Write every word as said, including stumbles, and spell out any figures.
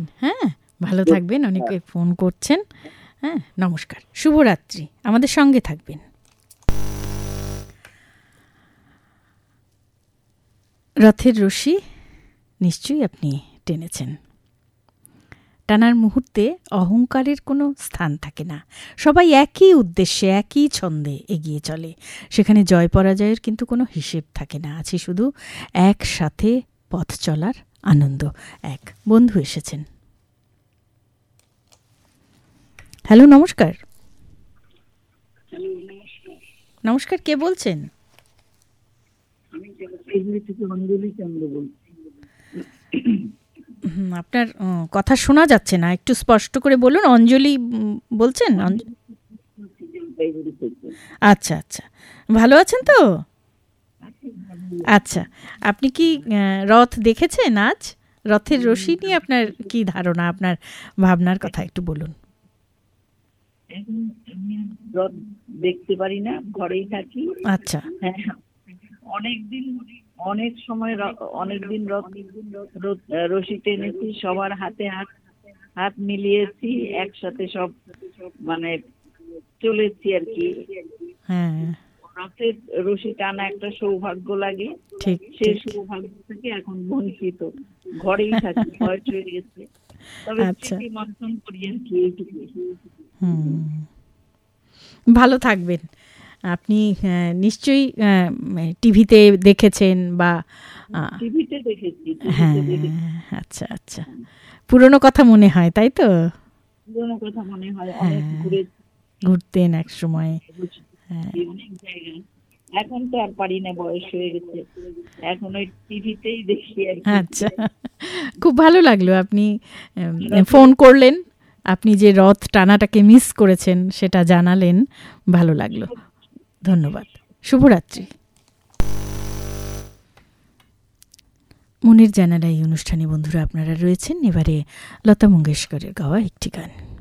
হ্যাঁ, ভালো থাকবেন। অনেকে ফোন করছেন। হ্যাঁ, নমস্কার, শুভরাত্রি। আমাদের সঙ্গে থাকবেন। রথের রশি নিশ্চয়ই আপনি টেনেছেন। টানার মুহূর্তে অহংকারের কোনো স্থান থাকে না। সবাই একই উদ্দেশ্যে একই ছন্দে এগিয়ে চলে। সেখানে জয় পরাজয়ের কিন্তু কোনো হিসেব থাকে না। আছে শুধু একসাথে পথ চলার আনন্দ। এক বন্ধু এসেছেন। হ্যালো, নমস্কার। নমস্কার, কে বলছেন? আপনার কথা শোনা যাচ্ছে না, একটু স্পষ্ট করে বলুন। অঞ্জলি বলছেন? আচ্ছা আচ্ছা, ভালো আছেন তো? আচ্ছা, আপনি কি রথ দেখেছেন আজ? রথের রশি নিয়ে আপনার কি ধারণা, আপনার ভাবনার কথা একটু বলুন। রথ দেখতে পারি না, ঘরেই থাকি। আচ্ছা, অনেকদিন অনেক সময় অনেকদিন রথ রশি টেনেছি, সবার হাতে হাত হাত মিলিয়েছি, একসাথে সব মানে চলেছি আর কি। হ্যাঁ, রথের রশি টানা একটা সৌভাগ্য লাগে, ঠিক। সেই সৌভাগ্য থেকে এখন বঞ্চিত, ঘরেই থাকি, বয়স হয়ে গেছে। তবে স্মৃতি মন্থন করি আর কি, এইটুকু। হুম, ভালো থাকবেন। আপনি নিশ্চয়ই টিভিতে দেখেছেন বা টিভিতে দেখেছি। হ্যাঁ, আচ্ছা আচ্ছা, পুরনো কথা মনে হয়, তাই তো? পুরনো কথা মনে হয়, অনেক ঘুরে ঘুরতেন এক সময়। অনেক জায়গায়। এখন তো আর পারি না, বয়স হয়ে গেছে, এখন ওই টিভিতেই দেখি আর কি। আচ্ছা, খুব ভালো লাগলো আপনি ফোন করলেন। আপনি যে রথ টানাটাকে মিস করেছেন সেটা জানালেন, ভালো লাগলো। ধন্যবাদ, শুভরাত্রি। মনের জানালা এই অনুষ্ঠানে বন্ধুরা আপনারা রয়েছেন। এবারে লতা মঙ্গেশকরের গাওয়া একটি গান।